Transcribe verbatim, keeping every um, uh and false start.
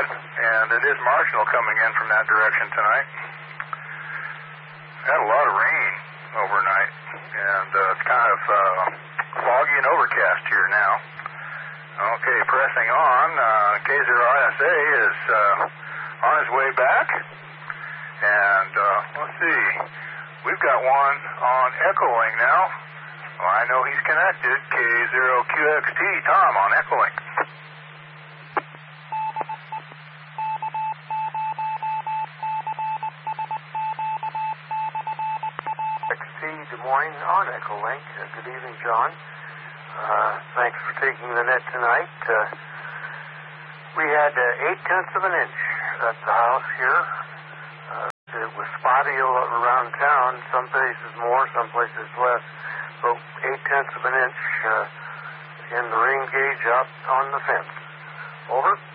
bad, and it is marginal coming in from that direction tonight. Had a lot of rain overnight, and uh, it's kind of uh, foggy and overcast here now. Okay, pressing on. Uh, K zero I S A is uh, on his way back, and uh, let's see. We've got one on Echolink now. Well, I know he's connected. K zero Q X T, Tom on Echolink. Des Moines on Echolink. Uh, good evening, John. Uh, thanks for taking the net tonight. Uh, we had uh, eight tenths of an inch at the house here. Uh, it was spotty around town, some places more, some places less. So eight tenths of an inch uh, in the rain gauge up on the fence. Over.